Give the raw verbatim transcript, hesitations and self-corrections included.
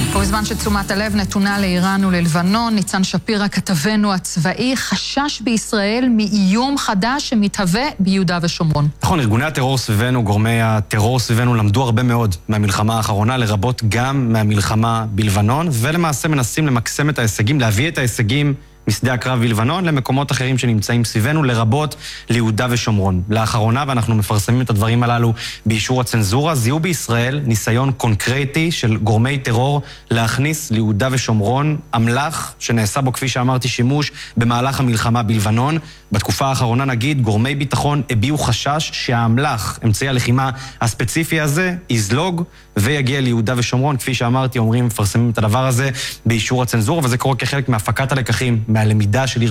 ובזמן שתשומת הלב נתונה לאיראן וללבנון, ניצן שפירא כתבנו הצבאי חשש בישראל מאיום חדש שמתהווה ביהודה ושומרון. נכון, ארגוני הטרור סביבנו, גורמי הטרור סביבנו למדו הרבה מאוד מהמלחמה האחרונה, לרבות גם מהמלחמה בלבנון, ולמעשה מנסים למקסם את ההישגים, להביא את ההישגים משדה הקרב בלבנון למקומות אחרים שנמצאים סביבנו, לרבות ליהודה ושומרון. לאחרונה, ואנחנו מפרסמים את הדברים הללו באישור הצנזורה, זיהו בישראל ניסיון קונקרטי של גורמי טרור להכניס ליהודה ושומרון אמל"ח שנעשה בו, כפי שאמרתי, שימוש במהלך המלחמה בלבנון. בתקופה האחרונה, נגיד, גורמי ביטחון הביעו חשש שהאמל"ח, אמצעי הלחימה הספציפי הזה, יזלוג ויגיע ליהודה ושומרון. כפי שאמרתי, אומרים, מפרסמים את הדבר הזה באישור הצנזורה, וזה קורה כחלק מהפקת הלקחים, מהלמידה של